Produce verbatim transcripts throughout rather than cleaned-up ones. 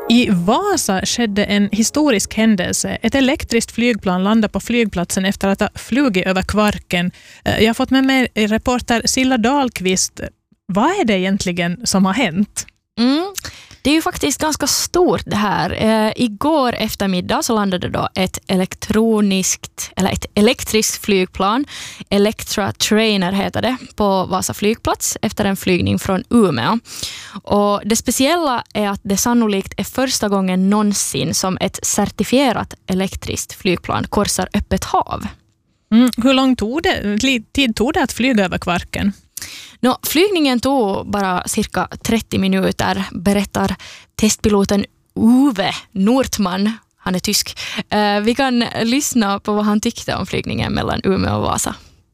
I Vasa skedde en historisk händelse. Ett elektriskt flygplan landade på flygplatsen efter att ha flugit över Kvarken. Jag har fått med mig reporter Silla Dahlqvist. Vad är det egentligen som har hänt? Mm. Det är ju faktiskt ganska stort det här. Eh, igår eftermiddag så landade då ett elektroniskt eller ett elektriskt flygplan, Electra Trainer heter det, på Vasa flygplats efter en flygning från Umeå. Och det speciella är att det sannolikt är första gången någonsin som ett certifierat elektriskt flygplan korsar öppet hav. Mm. Hur lång tog det, tid tog det att flyga över Kvarken? No, flygningen tog bara cirka trettio minuter, berättar testpiloten Uwe Nordman. Han är tysk. Uh, vi kan lyssna på vad han tyckte om flygningen mellan Umeå och Vasa.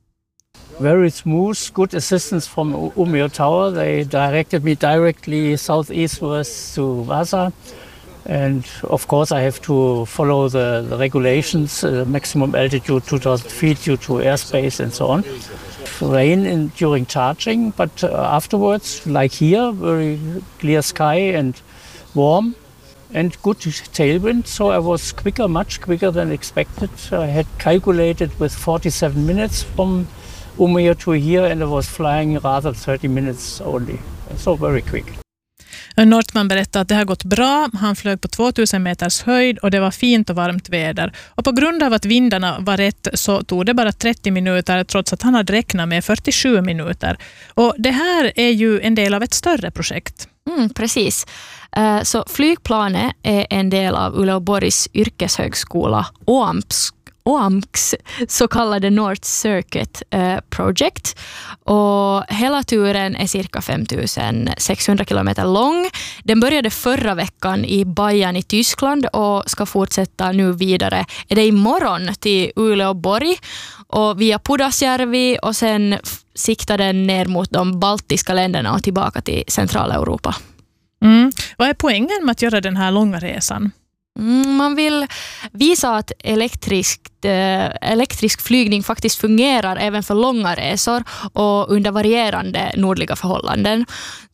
Very smooth, good assistance from Umeå Tower. They directed me directly southeastwards to Vasa. And of course I have to follow the, the regulations, uh, maximum altitude two thousand feet due to airspace and so on. Rain in, during charging, but uh, afterwards, like here, very clear sky and warm and good tailwind. So I was quicker, much quicker than expected. I had calculated with forty-seven minutes from Umeå to here, and I was flying rather thirty minutes only. So very quick. Nordman berättade att det har gått bra. Han flög på tvåtusen meters höjd och det var fint och varmt väder. Och på grund av att vindarna var rätt så tog det bara trettio minuter trots att han hade räknat med fyrtiosju minuter. Och det här är ju en del av ett större projekt. Mm, precis. Uh, så flygplanet är en del av Uleåborgs yrkeshögskola O A M Ps O A M Ks så kallade North Circuit eh, Project. Och hela turen är cirka fem tusen sexhundra kilometer lång. Den började förra veckan i Bayern i Tyskland och ska fortsätta nu vidare. Är det imorgon till Uleåborg och via Pudasjärvi och sen siktar den ner mot de baltiska länderna och tillbaka till Centraleuropa. Mm. Vad är poängen med att göra den här långa resan? Mm, man vill visa att elektriskt, eh, elektrisk flygning faktiskt fungerar även för långa resor och under varierande nordliga förhållanden.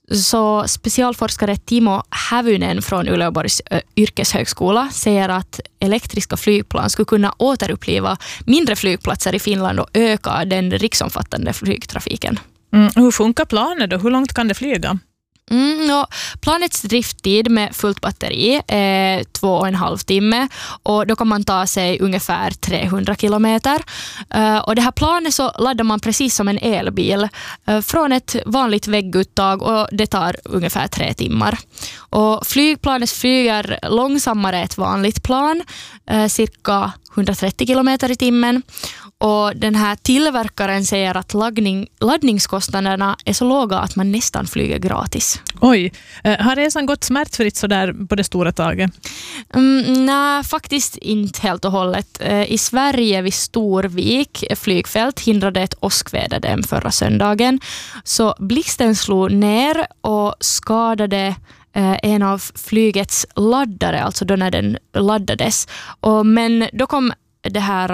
Så specialforskare Timo Hävynen från Uleåborgs eh, yrkeshögskola säger att elektriska flygplan skulle kunna återuppliva mindre flygplatser i Finland och öka den riksomfattande flygtrafiken. Mm, hur funkar planet då? Hur långt kan det flyga? Mm, no, planets drifttid med fullt batteri är två och en halv timme och då kan man ta sig ungefär trehundra kilometer. Uh, och det här planet så laddar man precis som en elbil uh, från ett vanligt vägguttag och det tar ungefär tre timmar. Och flygplanet flyger långsammare ett vanligt plan, uh, cirka hundratrettio kilometer i timmen. Och den här tillverkaren säger att laddning, laddningskostnaderna är så låga att man nästan flyger gratis. Oj, har resan gått smärtfritt så där på det stora taget? Mm, nej, faktiskt inte helt och hållet. I Sverige vid Storvik flygfält hindrade ett åskväder dem förra söndagen. Så blixten slog ner och skadade en av flygets laddare, alltså då när den laddades. Och, men då kom det här,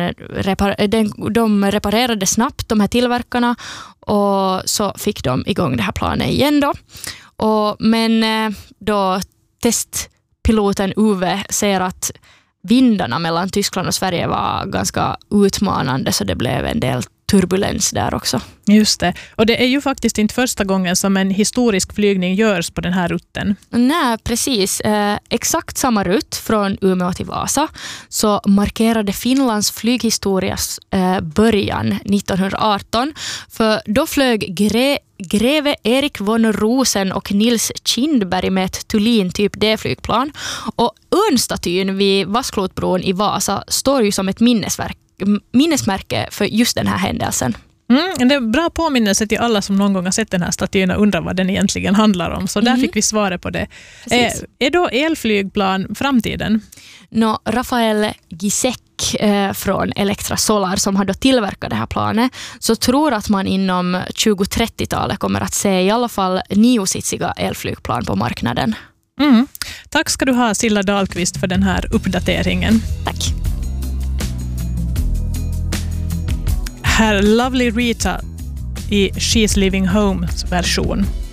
de reparerade snabbt de här tillverkarna och så fick de igång det här planet igen då. Och, men då testpiloten Uwe säger att vindarna mellan Tyskland och Sverige var ganska utmanande så det blev en del turbulens där också. Just det. Och det är ju faktiskt inte första gången som en historisk flygning görs på den här rutten. Nej, precis. Eh, exakt samma rutt från Umeå till Vasa så markerade Finlands flyghistorias eh, början nittonhundraarton. För då flög Gre- greve Erik von Rosen och Nils Kindberg med ett Thulin typ D-flygplan. Och örnstatyn vid Vasklotbron i Vasa står ju som ett minnesverk minnesmärke för just den här händelsen. Mm, det är bra påminnelse till alla som någon gång har sett den här statyn och undrar vad den egentligen handlar om. Så mm. där fick vi svaret på det. Eh, är då elflygplan framtiden? No, Rafael Gisek eh, från Electra Solar som har då tillverkat det här planet så tror att man inom tjugo trettio-talet kommer att se i alla fall niositsiga elflygplan på marknaden. Mm. Tack ska du ha Silla Dahlqvist för den här uppdateringen. Tack. Här Lovely Rita i She's Living Homes version.